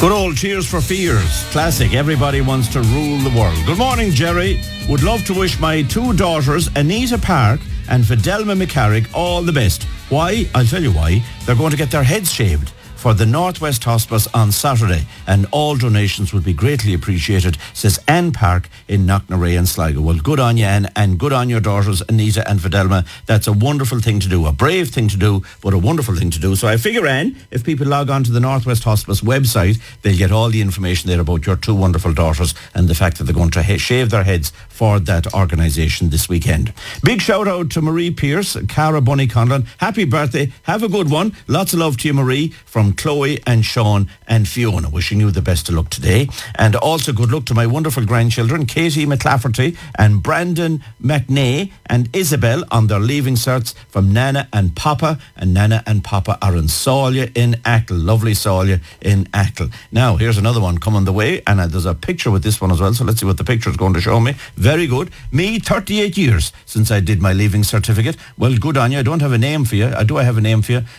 Good old Tears for Fears. Classic. Everybody wants to rule the world. Good morning, Jerry. Would love to wish my two daughters, Anita Park and Fidelma McCarrick, all the best. Why? I'll tell you why. They're going to get their heads shaved for the Northwest Hospice on Saturday, and all donations would be greatly appreciated, says Anne Park in Knocknarea and Sligo. Well, good on you, Anne, and good on your daughters, Anita and Fidelma. That's a wonderful thing to do, a brave thing to do, but a wonderful thing to do. So I figure, Anne, if people log on to the Northwest Hospice website, they'll get all the information there about your two wonderful daughters and the fact that they're going to shave their heads for that organisation this weekend. Big shout out to Marie Pierce, Cara Bunny Conlon. Happy birthday. Have a good one. Lots of love to you, Marie, from Chloe and Sean and Fiona. Wishing you the best of luck today. And also good luck to my wonderful grandchildren, Katie McLafferty and Brandon McNay and Isabel, on their leaving certs from Nana and Papa. And Nana and Papa are in Sawley in Achill. Lovely Sawley in Achill. Now, here's another one coming the way, and there's a picture with this one as well, so let's see what the picture is going to show me. Very good. Me, 38 years since I did my leaving certificate. Well, good on you. I don't have a name for you. Do I have a name for you?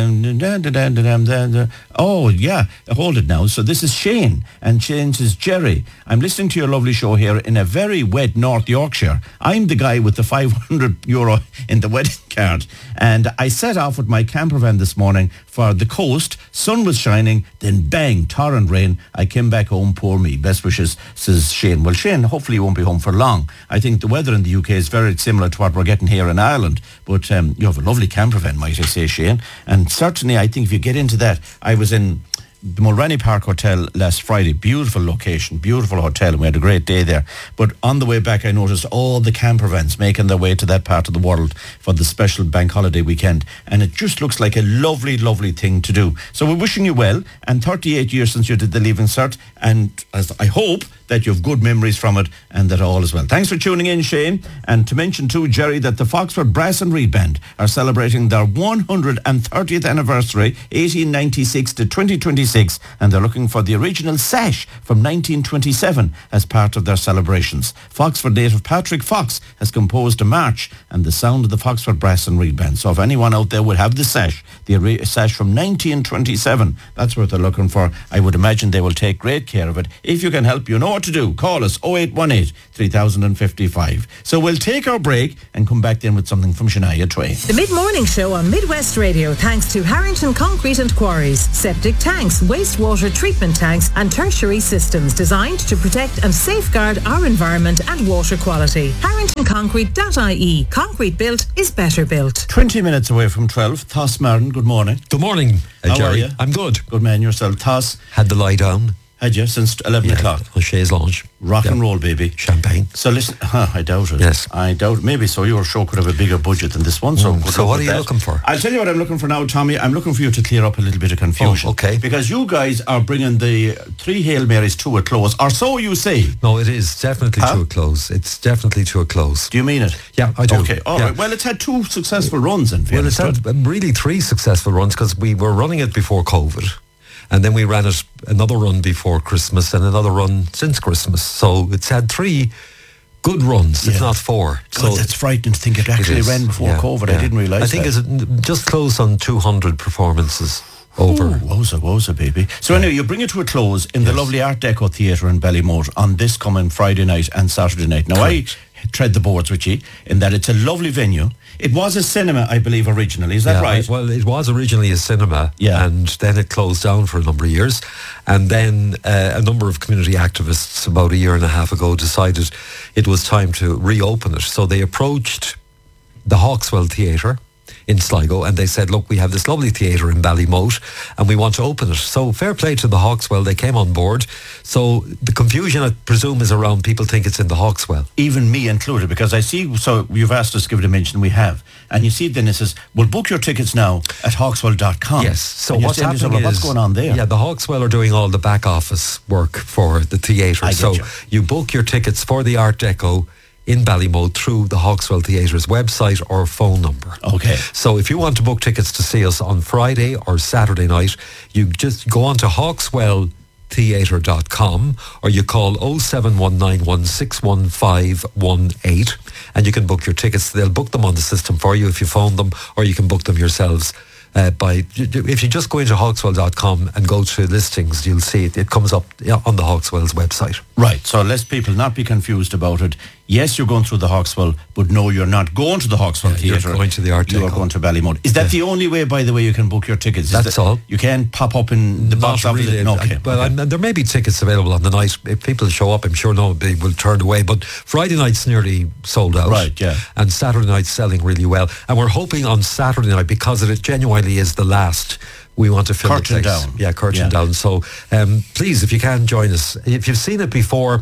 Oh, yeah. Hold it now. So this is Shane, and Shane says, Jerry, I'm listening to your lovely show here in a very wet North Yorkshire. I'm the guy with the €500 in the wedding card, and I set off with my camper van this morning for the coast. Sun was shining, then bang, torrent rain. I came back home, poor me. Best wishes, says Shane. Well, Shane, hopefully you won't be home for long. I think the weather in the UK is very similar to what we're getting here in Ireland, but you have a lovely camper van, might I say, Shane. And certainly I think if you get into that, I was in the Mulrenny Park Hotel last Friday. Beautiful location, beautiful hotel, and we had a great day there. But on the way back, I noticed all the camper vans making their way to that part of the world for the special bank holiday weekend, and it just looks like a lovely, lovely thing to do. So we're wishing you well, and 38 years since you did the leaving cert, and as I hope that you have good memories from it and that all is well. Thanks for tuning in, Shane. And to mention too, Jerry, that the Foxford Brass and Reed Band are celebrating their 130th anniversary, 1896 to 2026, and they're looking for the original sash from 1927 as part of their celebrations. Foxford native Patrick Fox has composed a march and the sound of the Foxford Brass and Reed Band. So if anyone out there would have the sash, sash from 1927, that's what they're looking for. I would imagine they will take great care of it. If you can help, you know what to do. Call us 0818 3055. So we'll take our break and come back then with something from Shania Twain. The mid-morning show on Midwest Radio, thanks to Harrington Concrete and Quarries. Septic tanks, wastewater treatment tanks and tertiary systems designed to protect and safeguard our environment and water quality. HarringtonConcrete.ie. Concrete built is better built. 20 minutes away from 12. Thos Martin, good morning. Good morning, How Jerry. are you? I'm good. Good man yourself. Thos, Had the lie down. had you since 11 o'clock? On Shay's launch. Rock and roll, baby. Champagne. So listen, I doubt it. Yes. I doubt it. Maybe so. Your show could have a bigger budget than this one. So, good So luck what with are you that. looking for? I'll tell you what I'm looking for now, Tommy. I'm looking for you to clear up a little bit of confusion. Oh, okay. Because you guys are bringing the 3 Hail Marys to a close, or so you say. No, it is definitely to a close. It's definitely to a close. Do you mean it? Yeah, I do. Okay, all right. Well, it's had 2 successful runs in Well, fairness. it's had really 3 successful runs because we were running it before COVID. And then we ran it another run before Christmas and another run since Christmas. So it's had 3 good runs, if not 4. God, So that's frightening to think it actually ran before COVID. I didn't realise I think that. it's just close on 200 performances over. Ooh, wowza, baby. So anyway, you bring it to a close in the lovely Art Deco Theatre in Ballymote on this coming Friday night and Saturday night. Now, Correct. I tread the boards with you in that it's a lovely venue. It was a cinema, I believe, originally. Is that right? Well, it was originally a cinema, Yeah. and then it closed down for a number of years. And then a number of community activists about a year and a half ago decided it was time to reopen it. So they approached the Hawkswell Theatre in Sligo and they said, look, we have this lovely theatre in Ballymote and we want to open it. So fair play to the Hawkswell, they came on board. So the confusion, I presume, is around people think it's in the Hawkswell. Even me included, because I see, so you've asked us to give it a mention, we have. And you see then it says, well, book your tickets now at hawkswell.com. Yes. So And you're what's saying to yourself, happening well, is... what's going on there? Yeah, the Hawkswell are doing all the back office work for the theatre. I get So you. you book your tickets for the Art Deco in Ballymote through the Hawkswell Theatre's website or phone number. Okay. So if you want to book tickets to see us on Friday or Saturday night, you just go on to hawkswelltheatre.com or you call 07191611518 and you can book your tickets. They'll book them on the system for you if you phone them, or you can book them yourselves If you just go into hawkswell.com and go to listings, you'll see it. It comes up on the Hawkswell's website. Right, so let people not be confused about it. Yes, you're going through the Hawkswell, but no, you're not going to the Hawkswell Theatre. You're going to the Art You are going to Ballymote. Is that the only way, by the way, you can book your tickets? That's all. You can't pop up in the box office? Really. No, okay. There may be tickets available on the night. If people show up, I'm sure nobody will turn away. But Friday night's nearly sold out. Right, yeah. And Saturday night's selling really well. And we're hoping on Saturday night, because it genuinely is the last, we want to fill Curtain the place. down. Yeah, curtain down. So please, if you can, join us. If you've seen it before,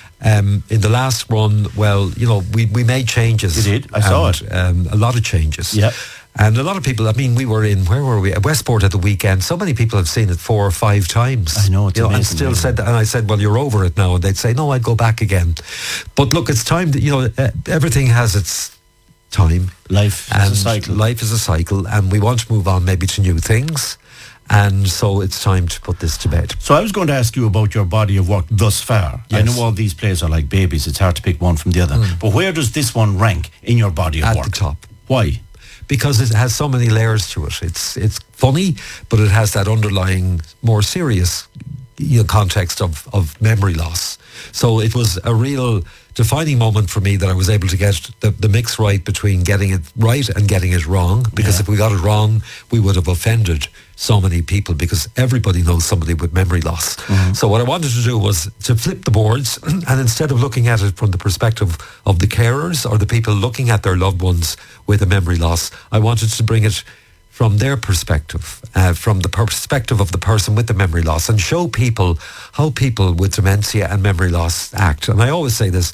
in the last run, well, we made changes. You did. I saw it. A lot of changes. Yeah. And a lot of people, I mean, we were in, where were we? At Westport at the weekend. So many people have seen it 4 or 5 times. I know, it's amazing. And still said that, and I said, well, you're over it now. And they'd say, no, I'd go back again. But look, it's time that, everything has its time. Life is a cycle. Life is a cycle, and we want to move on maybe to new things. And so it's time to put this to bed. So I was going to ask you about your body of work thus far. Yes. I know all these plays are like babies. It's hard to pick one from the other. But where does this one rank in your body of work? At the top. Why? Because it has so many layers to it. It's funny, but it has that underlying, more serious context of memory loss. So it was a real defining moment for me that I was able to get the mix right between getting it right and getting it wrong. Because if we got it wrong, we would have offended so many people, because everybody knows somebody with memory loss. So what I wanted to do was to flip the boards, and instead of looking at it from the perspective of the carers or the people looking at their loved ones with a memory loss, I wanted to bring it from their perspective, from the perspective of the person with the memory loss, and show people how people with dementia and memory loss act. And I always say this,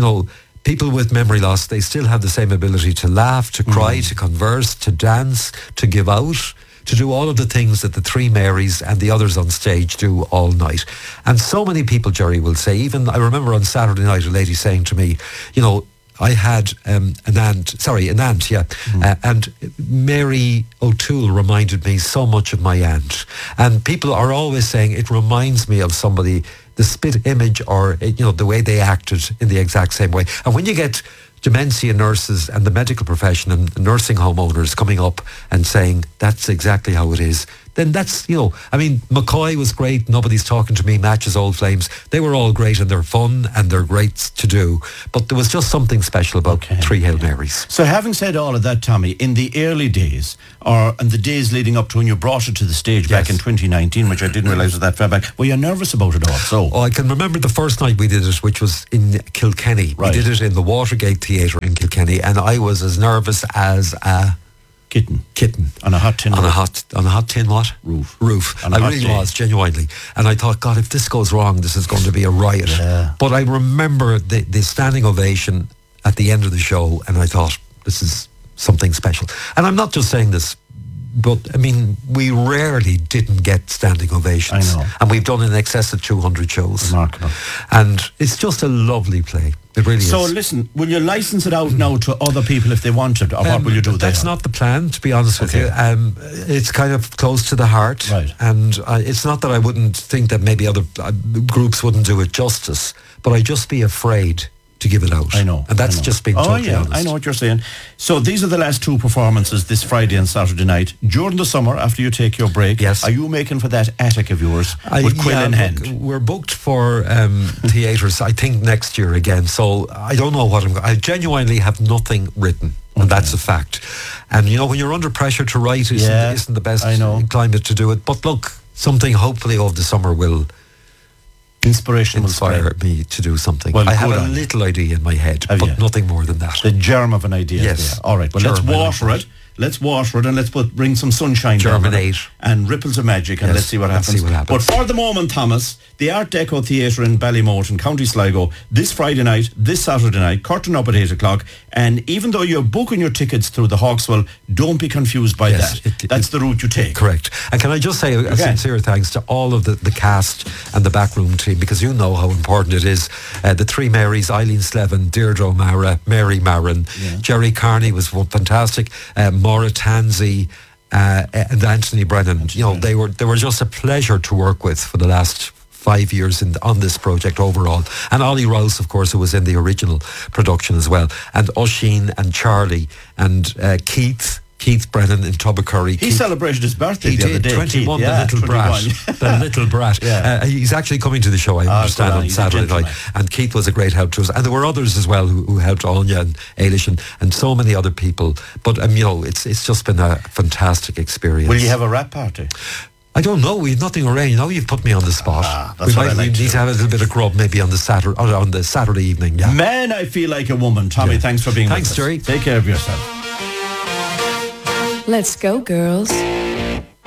people with memory loss, they still have the same ability to laugh, to cry, to converse, to dance, to give out, to do all of the things that the three Marys and the others on stage do all night. And so many people, Jerry, will say, even I remember on Saturday night a lady saying to me, I had an aunt, and Mary O'Toole reminded me so much of my aunt. And people are always saying it reminds me of somebody, the spit image, or the way they acted in the exact same way. And when you get dementia nurses and the medical profession and nursing home owners coming up and saying that's exactly how it is, then that's, McCoy was great, Nobody's Talking to Me, Matches Old Flames. They were all great, and they're fun and they're great to do. But there was just something special about Three Hail Marys. So having said all of that, Tommy, in the early days, and the days leading up to when you brought it to the stage back in 2019, which I didn't realise was that far back, were you nervous about it all? So I can remember the first night we did it, which was in Kilkenny. Right. We did it in the Watergate Theatre in Kilkenny, and I was as nervous as a kitten on a hot tin on a hot tin what roof. I really was, genuinely, and I thought, God, if this goes wrong, this is going to be a riot. But I remember the standing ovation at the end of the show, and I thought, this is something special. And I'm not just saying this, but we rarely didn't get standing ovations. I know. And we've done in excess of 200 shows. Remarkable. And it's just a lovely play. It really is. So listen, will you license it out now to other people if they want it, or what will you do there? That's not the plan, to be honest with you. It's kind of close to the heart. Right. And it's not that I wouldn't think that maybe other groups wouldn't do it justice, but I'd just be afraid to give it out. I know. And that's just being totally honest. I know what you're saying. So these are the last 2 performances this Friday and Saturday night. During the summer, after you take your break, are you making for that attic of yours with quill in hand? Look, we're booked for theatres, I think, next year again. So I don't know what I genuinely have nothing written. And that's a fact. And, when you're under pressure to write, isn't the best climate to do it. But look, something hopefully over the summer will inspire me to do something. Well, I have a little idea in my head, but nothing more than that. The germ of an idea. Yes. There. All right. Well, let's water it. Let's water it, and let's bring some sunshine germinate and ripples of magic, and let's see what happens. But for the moment, Thomas, the Art Deco Theatre in Ballymote in County Sligo, this Friday night, this Saturday night, curtain up at 8 o'clock. And even though you're booking your tickets through the Hawkswell, don't be confused by that. That's the route you take. Correct. And can I just say a sincere thanks to all of the cast and the backroom team, because you know how important it is. The three Marys, Eileen Slevin, Deirdre O'Mara, Mary Marin, Jerry Carney was fantastic, Maura Tansey, and Anthony Brennan. They were just a pleasure to work with for the last 5 years on this project overall. And Ollie Rouse, of course, who was in the original production as well. And Oisin and Charlie and Keith Keith Brennan in Tubbercurry. He celebrated his birthday the other day. 21, Keith. the little 21. brat. The little brat. Yeah. He's actually coming to the show, I understand, good on, on he's a Saturday gentleman. night. And Keith was a great help to us. And there were others as well who helped, Anya and Ailish and so many other people. But, it's just been a fantastic experience. Will you have a rap party? I don't know. We have nothing arranged. Now you've put me on the spot. That's what I like need to to have a little bit of grub maybe on the Saturday evening. Yeah. Man, I feel like a woman. Tommy, thanks for being with us. Thanks, Jerry. Take care of yourself. Let's go, girls.